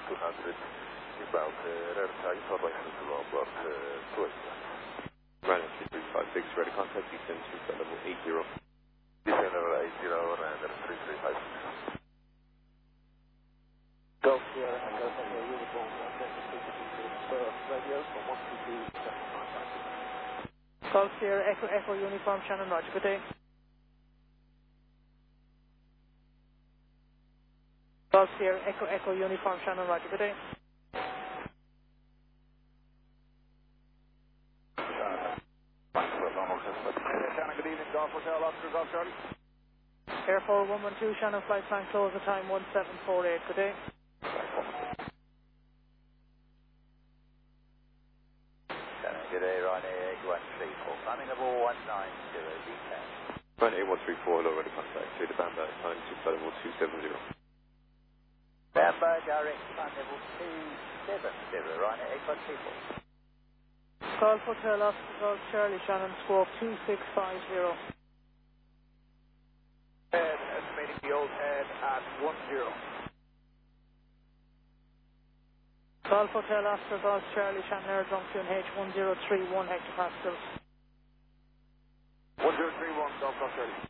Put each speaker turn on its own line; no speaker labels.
200, inbound airside, runway 20 block 280.
Ryanair 3356, ready contact, descend to flight level 80.
Descend level 80, Ryanair 3356.
Golf Sierra Echo Echo Uniform, radio from 122. Golf Sierra Echo Echo Uniform, Shannon, roger, good day. Golf Sierra Echo Echo Uniform, Shannon, roger, good day.
Shannon, good evening, Golf Hotel, Oscar, Golf Charlie.
Air 4112, Shannon, flight plan close at time 1748, good day.
Shannon, good day, Ryanair 8134, climbing level 190, D10.
Ryanair 8134, hello, ready contact, clear the Bamberg, time to flight level 270.
Bamberg, direct climb level 270, Ryanair 8134.
Golf Hotel, Oscar, Golf Charlie, Shannon, squawk 2650.
Estimating the old head at 10.
Golf Hotel, Oscar, Golf Charlie, Shannon, Air Junction H1031 hectopascals.
1031, Golf Charlie.